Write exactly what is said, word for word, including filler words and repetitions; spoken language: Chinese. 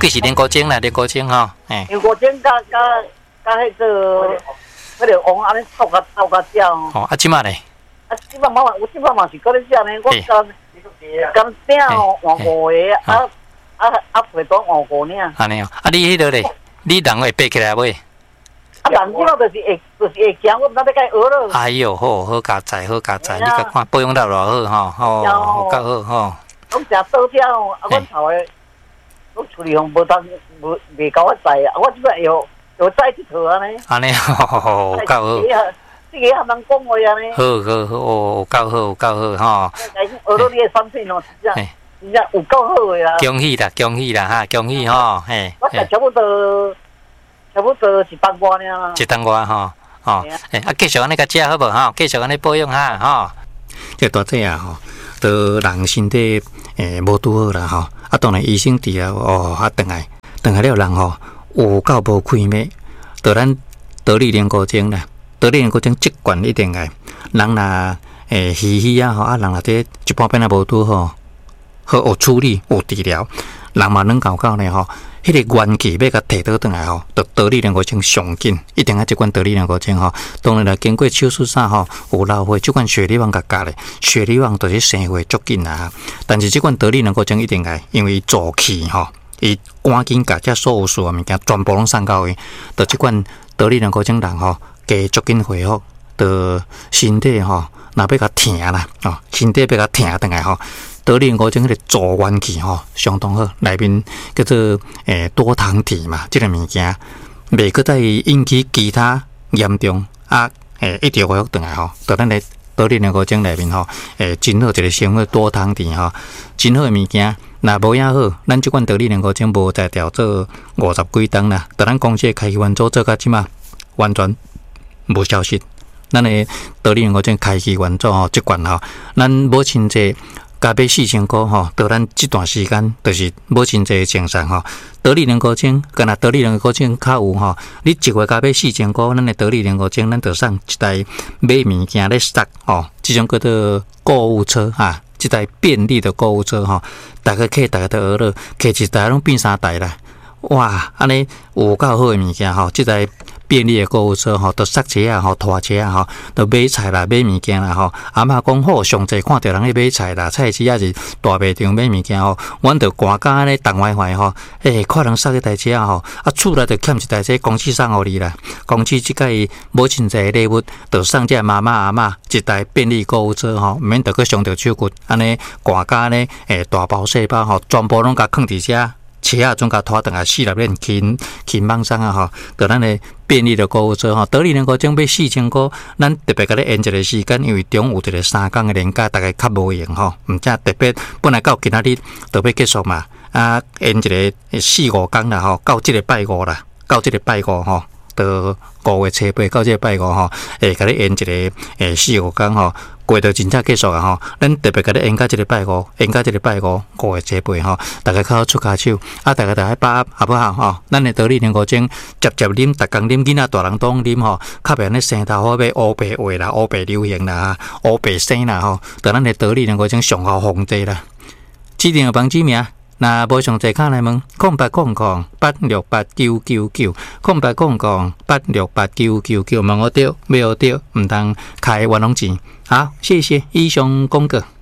贵是莲果精啦，莲果精吼， 哎。莲果精加加加迄个，迄个王安尼炒甲炒甲酱。 哦，啊，即马咧？ 啊，即马嘛，有即马嘛是搁咧食呢，我刚刚订换五个，啊啊啊，陪多换五个呢。 安尼哦，啊，你迄个咧，你人会爬起来未？ 啊，人即马就是会，就是会行，我毋知要甲伊学咯。 哎哟，好好加载，好加载，你甲看保养到偌好吼，吼，够好吼。 我食倒跳，啊，我头个，我处理用无当无未够我载啊，我即摆又又载一套安尼。 安尼吼，够好。 这个还能讲话啊呢。 好好好，哦，够好，够好吼。 学到你的产品哦，真正真正有够好个啦。 恭喜啦，恭喜啦哈，恭喜吼，嘿。 我才差不多，差不多一百外尔。 一百外吼，吼，诶，啊，继续安尼甲食好无吼？继续安尼保养哈，吼。这大体啊吼，都人身体诶无拄好啦吼，啊，当然医生治疗哦，啊，转来转来了人吼，有够无开咩？就咱得力莲果精啦。得力莲果精习惯一定爱，人若诶稀稀啊吼，啊人若这一半边啊无拄好，好有处理有治疗，人嘛能搞到呢吼。迄个元气要甲摕倒转来吼，得得力莲果精上紧，一定爱即款得力莲果精吼。当然啦，经过手术啥吼，有老花，即款血力旺甲加咧，血力旺就是生活足紧啦。但是即款得力莲果精一定爱，因为助气吼，伊赶紧甲遮所有事物件全部拢送到位，得即款得力莲果精人吼。加足紧恢复，的身体吼，若要甲疼啦，哦，身体要甲疼转来吼，得力莲果精迄个助元气吼，相当好，内面叫做诶多糖体嘛，即、这个物件袂搁再引起其他严重啊，诶一直恢复转来吼，在咱的得力莲果精内面吼，诶真好一个成分多糖体吼，真好诶物件。若无影好，咱即款得力莲果精无在调做五十几吨啦，在咱公司开源做做到即嘛，完全。无消息，咱的得力莲果精开机原作吼，即款吼，咱无亲济加买四千块吼，到咱即段时间就是无亲济精神吼。得力莲果精，干那得力莲果精较有吼，你一月加买四千块，咱的得力莲果精，咱就送一台买物件咧塞吼，即种叫做购物车哈，即台便利的购物车吼，大家客大家都学了，客一台拢变三台啦，哇，安尼有够好的物件吼，即台。便利的购物车吼，都塞车啊，吼拖车啊，吼，都买菜啦，买物件啦，吼。阿嬷讲好，上济看到人咧买菜啦，菜市也是大卖场买物件吼。阮着赶到安尼动坏坏吼，诶，看人塞一台车吼，啊，厝内着欠一台车，公司送互你啦。公司即个无真济礼物，着送这妈妈阿嬷一台便利购物车吼，毋免着去伤着手骨，安尼赶到安尼诶大包小包吼，全部拢甲放伫遮。车啊，总甲拖等下四六链轻轻网上啊吼，就咱的便利的购物车吼，得力莲果精买四千块，咱特别甲你延一个时间，因为中有一个三工的年假，大概较无闲吼，毋则特别本来到今仔日就要结束嘛，啊延一个四五工啦吼，到即个拜五啦，到即个拜五吼。到五月初八到这拜五吼，会甲你延一个诶四五工吼，过到真正结束啊吼。咱特别甲你延到这个拜五，延到这个拜五，五月初八吼，大家靠出骹手，啊，大家大家把握好不好吼？咱的得力莲果精，接接啉，逐工啉，囡仔大人当啉吼，较袂安尼生头好要乌白话啦，乌白流行啦，乌白生啦吼，就咱的得力莲果精上好防治啦。指定的房子名。那无上侪卡来问，空八空空八六八九九九，空八空空八六八九九九，问我对，没有对，唔通开冤枉钱。好，谢谢以上公告。